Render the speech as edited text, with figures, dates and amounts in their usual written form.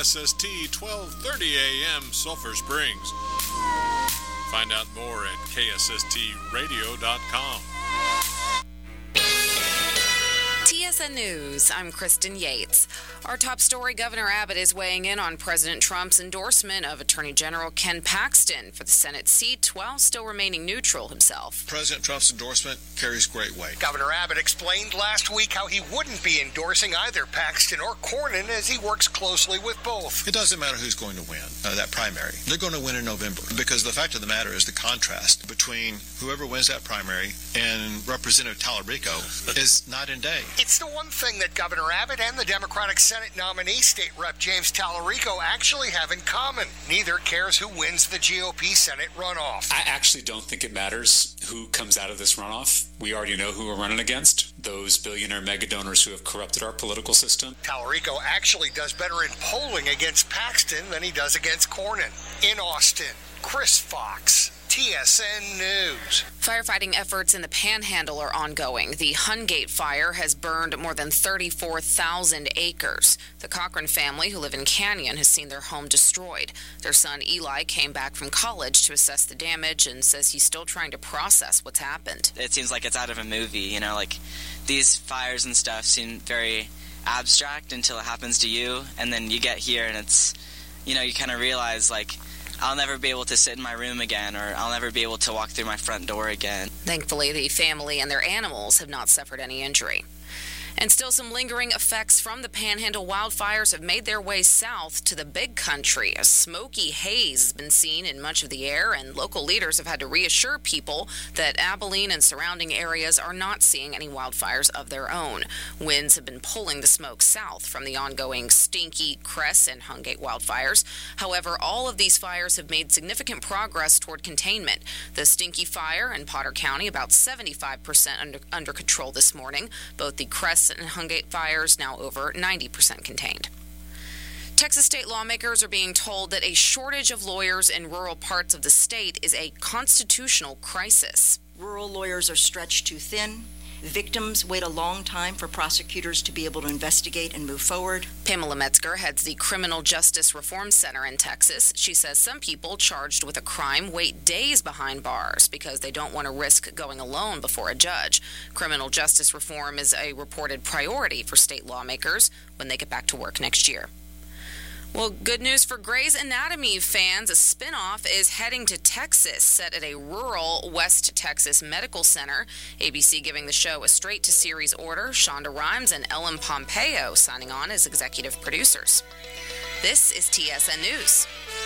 KSST 1230 AM Sulphur Springs. Find out more at ksstradio.com. TSN News, I'm Kristen Yates. Our top story, Governor Abbott is weighing in on President Trump's endorsement of Attorney General Ken Paxton for the Senate seat while still remaining neutral himself. President Trump's endorsement carries great weight. Governor Abbott explained last week how he wouldn't be endorsing either Paxton or Cornyn as he works closely with both. It doesn't matter who's going to win that primary. They're going to win in November because the fact of the matter is the contrast between whoever wins that primary and Representative Tallarico is night and day. It's the one thing that Governor Abbott and the Democratic Senate nominee, State Rep James Tallarico, actually have in common. Neither cares who wins the GOP Senate runoff. I actually don't think it matters who comes out of this runoff. We already know who we're running against, those billionaire mega donors who have corrupted our political system. Tallarico actually does better in polling against Paxton than he does against Cornyn. In Austin, Chris Fox, TSN News. Firefighting efforts in the Panhandle are ongoing. The Hungate fire has burned more than 34,000 acres. The Cochran family, who live in Canyon, has seen their home destroyed. Their son Eli came back from college to assess the damage and says he's still trying to process what's happened. It seems like it's out of a movie, like these fires and stuff seem very abstract until it happens to you, and then you get here and it's, you kind of realize, I'll never be able to sit in my room again, or I'll never be able to walk through my front door again. Thankfully, the family and their animals have not suffered any injury. And still some lingering effects from the Panhandle wildfires have made their way south to the Big Country. A smoky haze has been seen in much of the air, and local leaders have had to reassure people that Abilene and surrounding areas are not seeing any wildfires of their own. Winds have been pulling the smoke south from the ongoing Stinky, Cress, and Hungate wildfires. However, all of these fires have made significant progress toward containment. The Stinky fire in Potter County about 75% under control this morning. Both the Cress and Hungate fires now over 90% contained. Texas state lawmakers are being told that a shortage of lawyers in rural parts of the state is a constitutional crisis. Rural lawyers are stretched too thin. Victims wait a long time for prosecutors to be able to investigate and move forward. Pamela Metzger heads the Criminal Justice Reform Center in Texas. She says some people charged with a crime wait days behind bars because they don't want to risk going alone before a judge. Criminal justice reform is a reported priority for state lawmakers when they get back to work next year. Well, good news for Grey's Anatomy fans. A spinoff is heading to Texas, set at a rural West Texas medical center. ABC giving the show a straight-to-series order. Shonda Rhimes and Ellen Pompeo signing on as executive producers. This is TSN News.